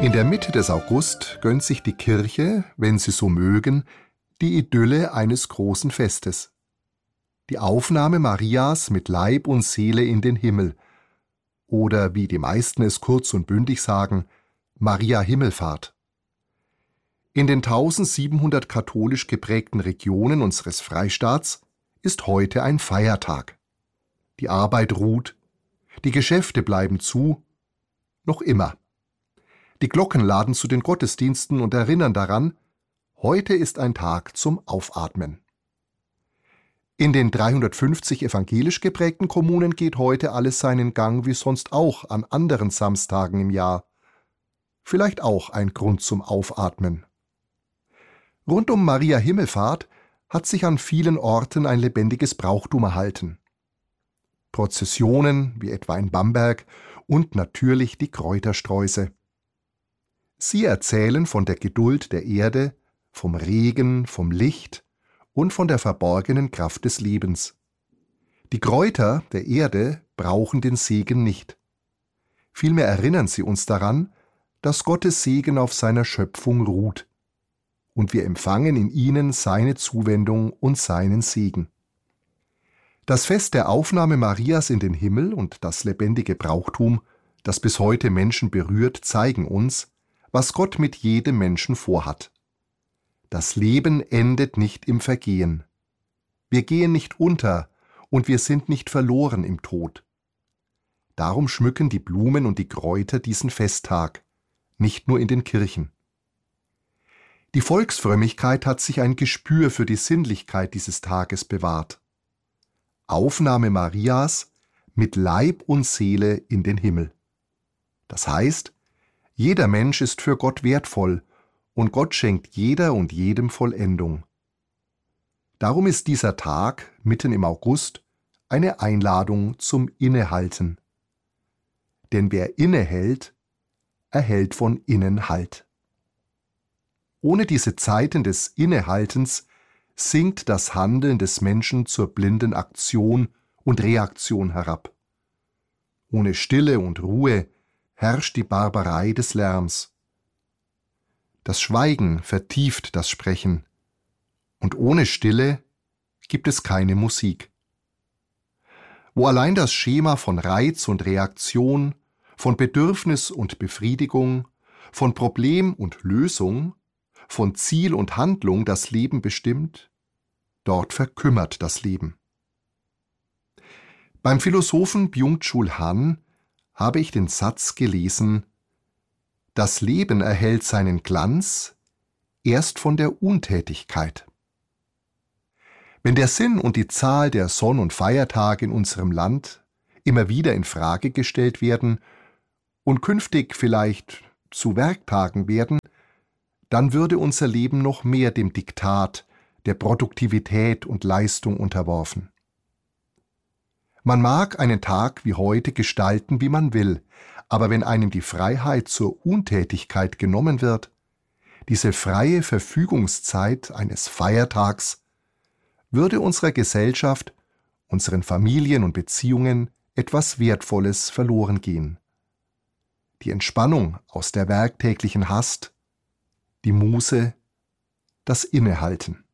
In der Mitte des August gönnt sich die Kirche, wenn sie so mögen, die Idylle eines großen Festes. Die Aufnahme Marias mit Leib und Seele in den Himmel. Oder wie die meisten es kurz und bündig sagen, Maria Himmelfahrt. In den 1700 katholisch geprägten Regionen unseres Freistaats ist heute ein Feiertag. Die Arbeit ruht, die Geschäfte bleiben zu, noch immer. Die Glocken laden zu den Gottesdiensten und erinnern daran, heute ist ein Tag zum Aufatmen. In den 350 evangelisch geprägten Kommunen geht heute alles seinen Gang wie sonst auch an anderen Samstagen im Jahr. Vielleicht auch ein Grund zum Aufatmen. Rund um Maria Himmelfahrt hat sich an vielen Orten ein lebendiges Brauchtum erhalten. Prozessionen, wie etwa in Bamberg, und natürlich die Kräutersträuße. Sie erzählen von der Geduld der Erde, vom Regen, vom Licht und von der verborgenen Kraft des Lebens. Die Kräuter der Erde brauchen den Segen nicht. Vielmehr erinnern sie uns daran, dass Gottes Segen auf seiner Schöpfung ruht. Und wir empfangen in ihnen seine Zuwendung und seinen Segen. Das Fest der Aufnahme Marias in den Himmel und das lebendige Brauchtum, das bis heute Menschen berührt, zeigen uns, was Gott mit jedem Menschen vorhat. Das Leben endet nicht im Vergehen. Wir gehen nicht unter und wir sind nicht verloren im Tod. Darum schmücken die Blumen und die Kräuter diesen Festtag, nicht nur in den Kirchen. Die Volksfrömmigkeit hat sich ein Gespür für die Sinnlichkeit dieses Tages bewahrt. Aufnahme Marias mit Leib und Seele in den Himmel. Das heißt, jeder Mensch ist für Gott wertvoll und Gott schenkt jeder und jedem Vollendung. Darum ist dieser Tag, mitten im August, eine Einladung zum Innehalten. Denn wer innehält, erhält von innen Halt. Ohne diese Zeiten des Innehaltens sinkt das Handeln des Menschen zur blinden Aktion und Reaktion herab. Ohne Stille und Ruhe herrscht die Barbarei des Lärms. Das Schweigen vertieft das Sprechen, und ohne Stille gibt es keine Musik. Wo allein das Schema von Reiz und Reaktion, von Bedürfnis und Befriedigung, von Problem und Lösung, von Ziel und Handlung das Leben bestimmt, dort verkümmert das Leben. Beim Philosophen Byung-Chul Han habe ich den Satz gelesen: Das Leben erhält seinen Glanz erst von der Untätigkeit. Wenn der Sinn und die Zahl der Sonn- und Feiertage in unserem Land immer wieder in Frage gestellt werden und künftig vielleicht zu Werktagen werden, dann würde unser Leben noch mehr dem Diktat der Produktivität und Leistung unterworfen. Man mag einen Tag wie heute gestalten, wie man will, aber wenn einem die Freiheit zur Untätigkeit genommen wird, diese freie Verfügungszeit eines Feiertags, würde unserer Gesellschaft, unseren Familien und Beziehungen etwas Wertvolles verloren gehen. Die Entspannung aus der werktäglichen Hast, die Muße, das Innehalten.